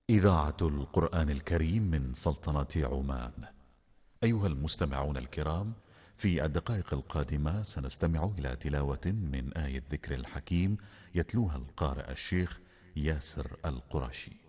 إذاعة القرآن الكريم من سلطنة عمان. أيها المستمعون الكرام، في الدقائق القادمة سنستمع إلى تلاوة من آية الذكر الحكيم يتلوها القارئ الشيخ ياسر القرشي.